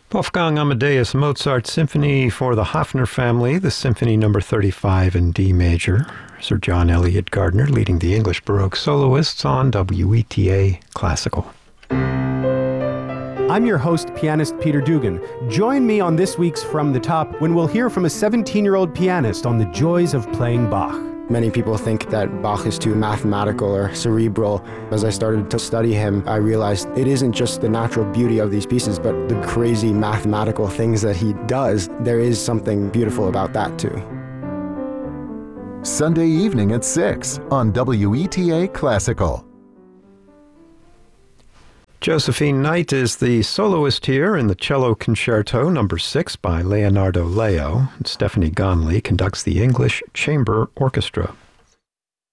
Wolfgang Amadeus Mozart Symphony for the Hofner family, the Symphony number 35 in D major. Sir John Eliot Gardiner leading the English Baroque soloists on WETA Classical. I'm your host, pianist Peter Dugan. Join me on this week's From the Top when we'll hear from a 17-year-old pianist on the joys of playing Bach. Many people think that Bach is too mathematical or cerebral. As I started to study him, I realized it isn't just the natural beauty of these pieces, but the crazy mathematical things that he does. There is something beautiful about that too. Sunday evening at 6 on WETA Classical. Josephine Knight is the soloist here in the Cello Concerto number 6 by Leonardo Leo. Stephanie Gonley conducts the English Chamber Orchestra.